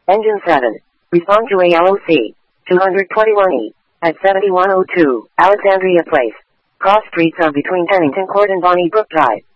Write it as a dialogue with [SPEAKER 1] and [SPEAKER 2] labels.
[SPEAKER 1] Engine 7. Respond to ALOC 221E at 7102 Alexandria Place. Cross streets are between Pennington Court and Bonnie Brook Drive.